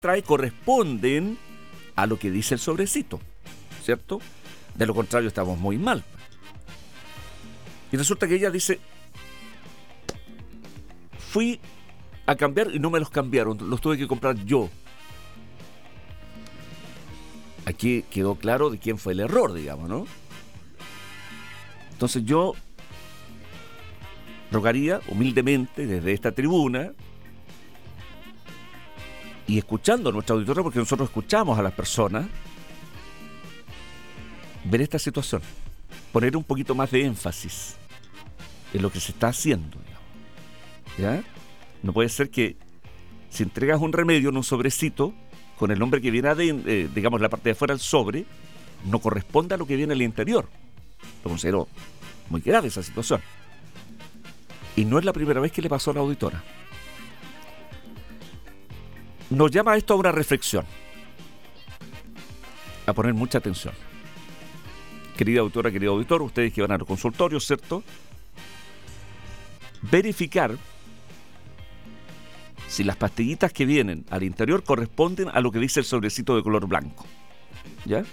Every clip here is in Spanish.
trae corresponden a lo que dice el sobrecito, ¿cierto? De lo contrario estamos muy mal. Y resulta que ella dice, fui a cambiar y no me los cambiaron, los tuve que comprar yo. Aquí quedó claro de quién fue el error, digamos, ¿no? Entonces yo rogaría humildemente desde esta tribuna y escuchando a nuestra auditora, porque nosotros escuchamos a las personas, ver esta situación, poner un poquito más de énfasis en lo que se está haciendo, digamos. ¿Ya? No puede ser que si entregas un remedio en un sobrecito con el nombre que viene digamos la parte de afuera del sobre, no corresponde a lo que viene al interior. Lo considero muy grave esa situación. Y no es la primera vez que le pasó a la auditora. Nos llama esto a una reflexión, a poner mucha atención. Querida auditora, querido auditor, ustedes que van a los consultorios, ¿cierto? Verificar si las pastillitas que vienen al interior corresponden a lo que dice el sobrecito de color blanco. ¿Ya?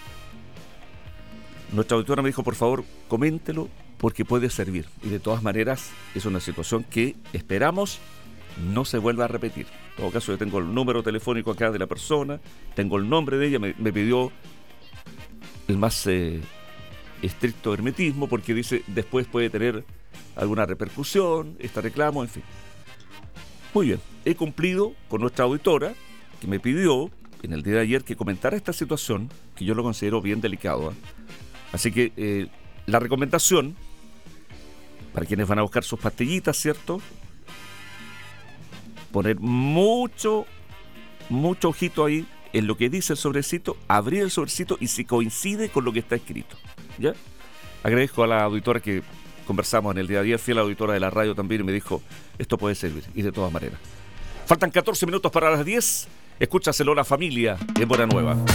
Nuestra auditora me dijo, por favor, coméntelo porque puede servir. Y de todas maneras es una situación que esperamos no se vuelva a repetir. En todo caso, yo tengo el número telefónico acá de la persona, tengo el nombre de ella, me pidió el más estricto hermetismo porque dice, después puede tener alguna repercusión, este reclamo, en fin. Muy bien, he cumplido con nuestra auditora que me pidió en el día de ayer que comentara esta situación que yo lo considero bien delicado. Así que la recomendación para quienes van a buscar sus pastillitas, ¿cierto? Poner mucho ojito ahí en lo que dice el sobrecito, abrir el sobrecito y si coincide con lo que está escrito. ¿Ya? Agradezco a la auditora que conversamos en el día de ayer, fiel auditora de la radio también, y me dijo, esto puede servir, y de todas maneras. Faltan 14 minutos para las 10. Escúchaselo la familia en Buena Nueva.